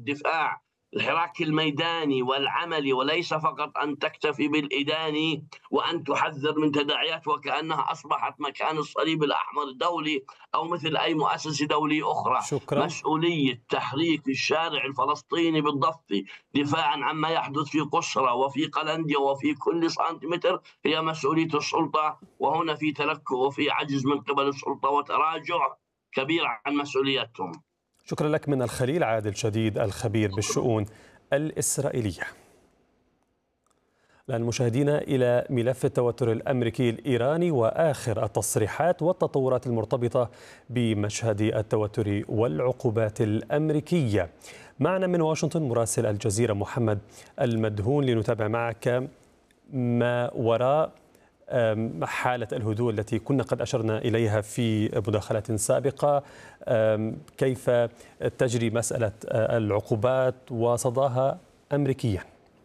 الدفاع، الحراك الميداني والعملي، وليس فقط أن تكتفي بالإداني وأن تحذر من تداعيات وكأنها أصبحت مكان الصليب الأحمر الدولي أو مثل أي مؤسسة دولية أخرى. شكرا. مسؤولية تحريك الشارع الفلسطيني بالضبط دفاعا عما يحدث في قسرى وفي قلنديا وفي كل سنتيمتر هي مسؤولية السلطة، وهنا في تلكؤ وفي عجز من قبل السلطة وتراجع كبير عن مسؤولياتهم. شكرا لك من الخليل عادل شديد الخبير بالشؤون الإسرائيلية. الآن مشاهدينا إلى ملف التوتر الأمريكي الإيراني وآخر التصريحات والتطورات المرتبطة بمشهد التوتر والعقوبات الأمريكية. معنا من واشنطن مراسل الجزيرة محمد المدهون لنتابع معك ما وراء حالة الهدوء التي كنا قد أشرنا إليها في مداخلات سابقة. كيف تجري مسألة العقوبات وصداها أمريكيا؟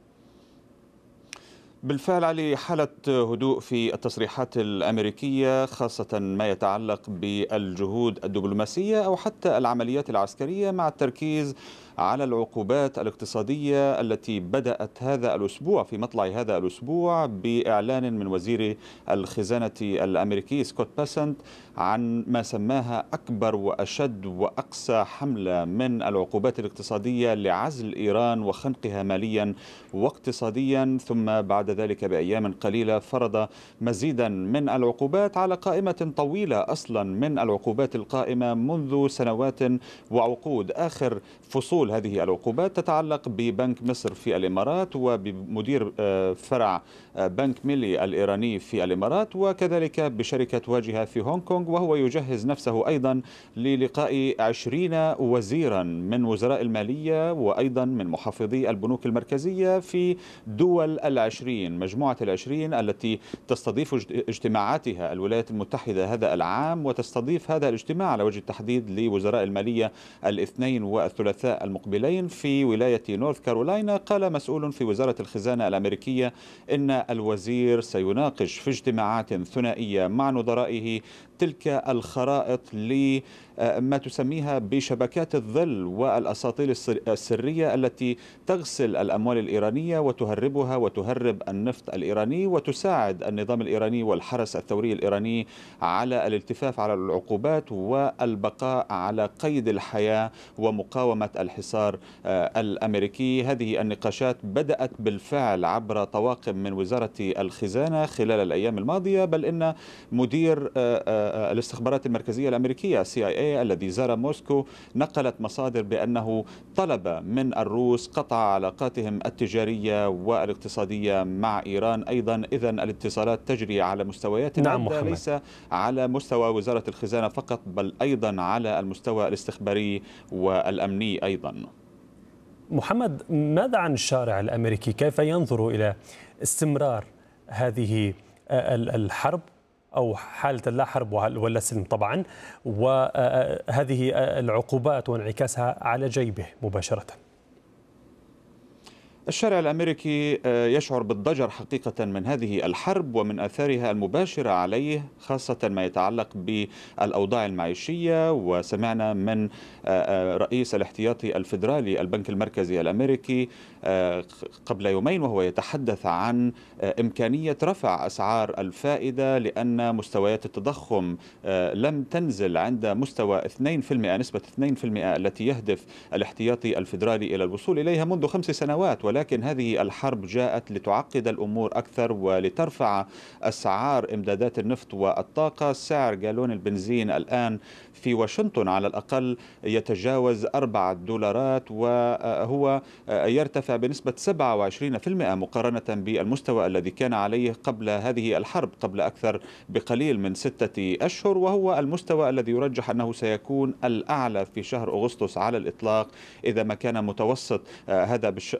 بالفعل علي، حالة هدوء في التصريحات الأمريكية، خاصة ما يتعلق بالجهود الدبلوماسية أو حتى العمليات العسكرية، مع التركيز على العقوبات الاقتصادية التي بدأت هذا الأسبوع في مطلع هذا الأسبوع بإعلان من وزير الخزانة الأمريكي سكوت باسنت عن ما سماها أكبر وأشد وأقسى حملة من العقوبات الاقتصادية لعزل إيران وخنقها ماليا واقتصاديا. ثم بعد ذلك بأيام قليلة فرض مزيدا من العقوبات على قائمة طويلة أصلا من العقوبات القائمة منذ سنوات وعقود. آخر فصول هذه العقوبات تتعلق ببنك مصر في الإمارات وبمدير فرع بنك ميلي الإيراني في الإمارات، وكذلك بشركة واجهة في هونغ كونغ، وهو يجهز نفسه أيضا للقاء 20 وزيرا من وزراء المالية وأيضا من محافظي البنوك المركزية في دول العشرين، مجموعة العشرين التي تستضيف اجتماعاتها الولايات المتحدة هذا العام، وتستضيف هذا الاجتماع على وجه التحديد لوزراء المالية الاثنين والثلاثاء المقبلين في ولاية نورث كارولاينا. قال مسؤول في وزارة الخزانة الأمريكية إن الوزير سيناقش في اجتماعات ثنائية مع نظرائه تلك الخرائط لما تسميها بشبكات الظل والأساطيل السرية التي تغسل الأموال الإيرانية وتهربها وتهرب النفط الإيراني، وتساعد النظام الإيراني والحرس الثوري الإيراني على الالتفاف على العقوبات والبقاء على قيد الحياة ومقاومة الحصار الأمريكي. هذه النقاشات بدأت بالفعل عبر طواقم من وزارة الخزانة خلال الأيام الماضية، بل إن مدير الاستخبارات المركزية الأمريكية CIA الذي زار موسكو نقلت مصادر بأنه طلب من الروس قطع علاقاتهم التجارية والاقتصادية مع إيران أيضا. إذن الاتصالات تجري على مستويات عدة، ليس على مستوى وزارة الخزانة فقط بل أيضا على المستوى الاستخباري والأمني أيضا. محمد، ماذا عن الشارع الأمريكي؟ كيف ينظر إلى استمرار هذه الحرب أو حالة اللا حرب ولا سلم طبعا، وهذه العقوبات وانعكاسها على جيبه مباشرة؟ الشارع الأمريكي يشعر بالضجر حقيقة من هذه الحرب ومن آثارها المباشرة عليه، خاصة ما يتعلق بالأوضاع المعيشية. وسمعنا من رئيس الاحتياطي الفيدرالي البنك المركزي الأمريكي قبل يومين وهو يتحدث عن إمكانية رفع أسعار الفائدة لأن مستويات التضخم لم تنزل عند مستوى 2%، نسبة 2% التي يهدف الاحتياطي الفيدرالي إلى الوصول إليها منذ 5 سنوات. ولكن هذه الحرب جاءت لتعقد الأمور أكثر ولترفع أسعار إمدادات النفط والطاقة. سعر جالون البنزين الآن في واشنطن على الأقل يتجاوز $4، وهو يرتفع بنسبة 27% مقارنة بالمستوى الذي كان عليه قبل هذه الحرب، قبل أكثر بقليل من 6 أشهر، وهو المستوى الذي يرجح أنه سيكون الأعلى في شهر أغسطس على الإطلاق إذا ما كان متوسط هذا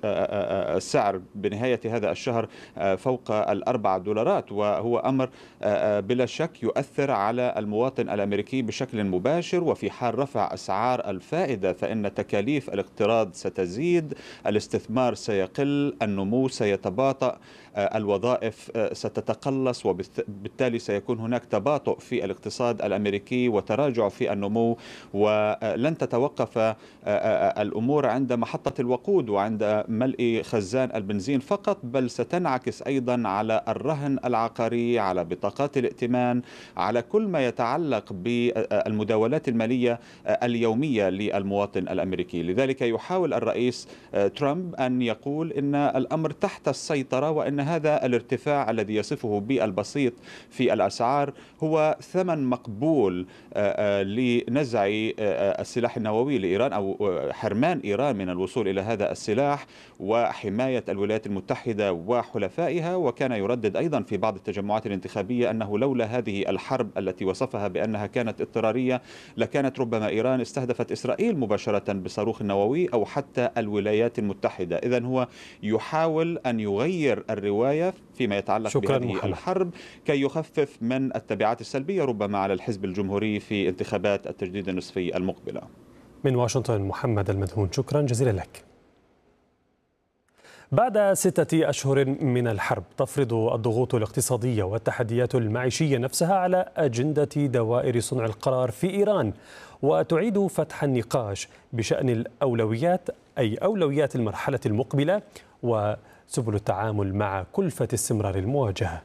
السعر بنهاية هذا الشهر فوق $4، وهو أمر بلا شك يؤثر على المواطن الأمريكي بشكل مباشر. وفي حال رفع أسعار الفائدة فإن تكاليف الاقتراض ستزيد، الاستثمار سيقل، النمو سيتباطأ، الوظائف ستتقلص، وبالتالي سيكون هناك تباطؤ في الاقتصاد الأمريكي وتراجع في النمو. ولن تتوقف الأمور عند محطة الوقود وعند ملء خزان البنزين فقط، بل ستنعكس أيضا على الرهن العقاري، على بطاقات الائتمان، على كل ما يتعلق بالمداولات المالية اليومية للمواطن الأمريكي. لذلك يحاول الرئيس ترامب أن يقول إن الأمر تحت السيطرة، وإن هذا الارتفاع الذي يصفه بالبسيط في الأسعار هو ثمن مقبول لنزع السلاح النووي لإيران، أو حرمان إيران من الوصول إلى هذا السلاح، وحماية الولايات المتحدة وحلفائها. وكان يردد أيضا في بعض التجمعات الانتخابية أنه لولا هذه الحرب التي وصفها بأنها كانت اضطرارية لكانت ربما إيران استهدفت إسرائيل مباشرة بالصاروخ النووي أو حتى الولايات المتحدة. إذن هو يحاول أن يغير الرواية فيما يتعلق بهذه الحرب كي يخفف من التبعات السلبية ربما على الحزب الجمهوري في انتخابات التجديد النصفي المقبلة. من واشنطن محمد المدهون، شكرا جزيلا لك. بعد 6 أشهر من الحرب تفرض الضغوط الاقتصادية والتحديات المعيشية نفسها على أجندة دوائر صنع القرار في إيران، وتعيد فتح النقاش بشأن الأولويات، أي أولويات المرحلة المقبلة وسبل التعامل مع كلفة استمرار المواجهة.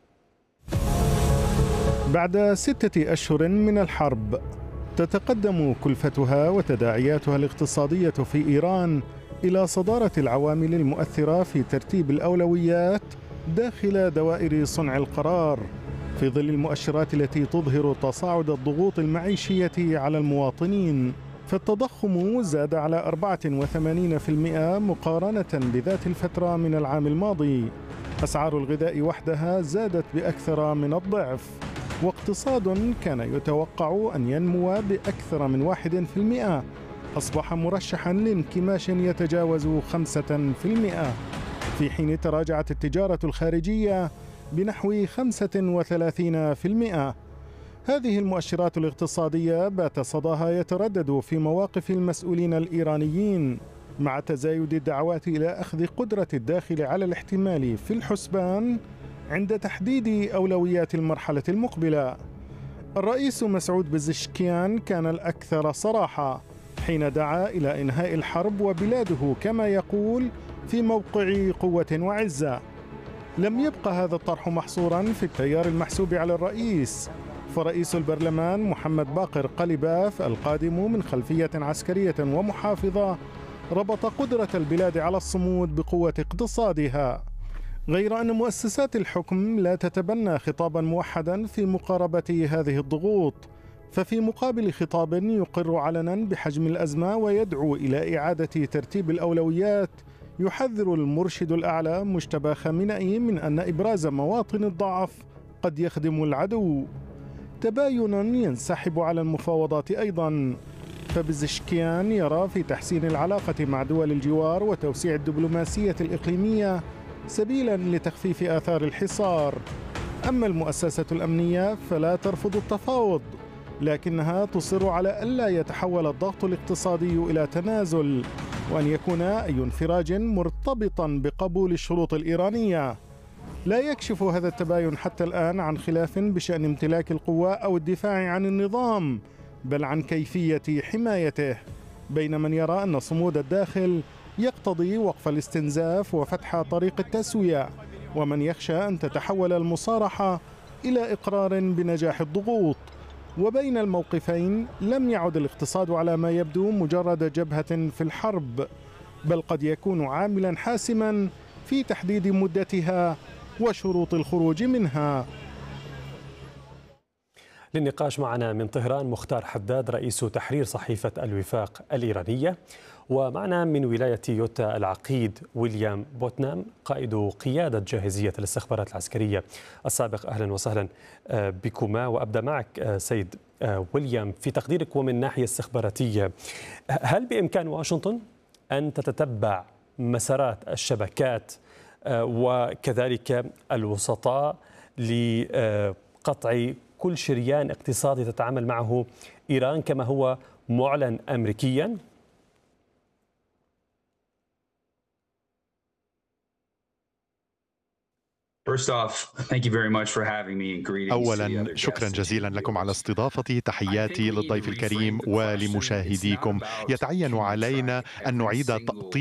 بعد 6 أشهر من الحرب تتقدم كلفتها وتداعياتها الاقتصادية في إيران إلى صدارة العوامل المؤثرة في ترتيب الأولويات داخل دوائر صنع القرار، في ظل المؤشرات التي تظهر تصاعد الضغوط المعيشية على المواطنين. فالتضخم زاد على 84% مقارنة بذات الفترة من العام الماضي. أسعار الغذاء وحدها زادت بأكثر من الضعف، واقتصاد كان يتوقع أن ينمو بأكثر من 1% أصبح مرشحا لانكماش يتجاوز 5%، في حين تراجعت التجارة الخارجية بنحو 35%. هذه المؤشرات الاقتصادية بات صداها يتردد في مواقف المسؤولين الإيرانيين، مع تزايد الدعوات إلى أخذ قدرة الداخل على الاحتمال في الحسبان عند تحديد أولويات المرحلة المقبلة. الرئيس مسعود بزشكيان كان الأكثر صراحة حين دعا إلى إنهاء الحرب وبلاده كما يقول في موقع قوة وعزة. لم يبقى هذا الطرح محصورا في التيار المحسوب على الرئيس، فرئيس البرلمان محمد باقر قليباف القادم من خلفية عسكرية ومحافظة ربط قدرة البلاد على الصمود بقوة اقتصادها، غير أن مؤسسات الحكم لا تتبنى خطابا موحدا في مقاربة هذه الضغوط. ففي مقابل خطاب يقر علنا بحجم الأزمة ويدعو إلى إعادة ترتيب الأولويات، يحذر المرشد الأعلى مجتبى خامنئي من أن إبراز مواطن الضعف قد يخدم العدو. تباين ينسحب على المفاوضات أيضا، فبزشكيان يرى في تحسين العلاقة مع دول الجوار وتوسيع الدبلوماسية الإقليمية سبيلا لتخفيف آثار الحصار. أما المؤسسة الأمنية فلا ترفض التفاوض، لكنها تصر على ألا يتحول الضغط الاقتصادي إلى تنازل، وأن يكون أي انفراج مرتبطا بقبول الشروط الإيرانية. لا يكشف هذا التباين حتى الآن عن خلاف بشأن امتلاك القوة أو الدفاع عن النظام، بل عن كيفية حمايته، بين من يرى أن صمود الداخل يقتضي وقف الاستنزاف وفتح طريق التسوية، ومن يخشى أن تتحول المصارحة إلى إقرار بنجاح الضغوط. وبين الموقفين لم يعد الاقتصاد على ما يبدو مجرد جبهة في الحرب، بل قد يكون عاملا حاسما في تحديد مدتها وشروط الخروج منها. للنقاش معنا من طهران مختار حداد رئيس تحرير صحيفة الوفاق الإيرانية، ومعنا من ولاية يوتا العقيد ويليام بوتنام قائد قيادة جاهزية الاستخبارات العسكرية السابق. أهلا وسهلا بكما، وأبدأ معك سيد ويليام في تقديرك ومن ناحية استخباراتية، هل بإمكان واشنطن أن تتتبع مسارات الشبكات وكذلك الوسطاء لقطع كل شريان اقتصادي تتعامل معه إيران كما هو معلن أمريكيا؟ أولا شكرا جزيلا لكم على استضافتي، تحياتي للضيف الكريم ولمشاهديكم. يتعين علينا أن نعيد تأطير